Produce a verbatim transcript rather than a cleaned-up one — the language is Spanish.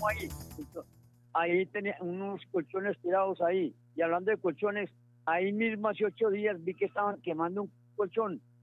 mismo ahí. Ahí tenía unos colchones tirados ahí. Y hablando de colchones, ahí mismo hace ocho días vi que estaban quemando un colchón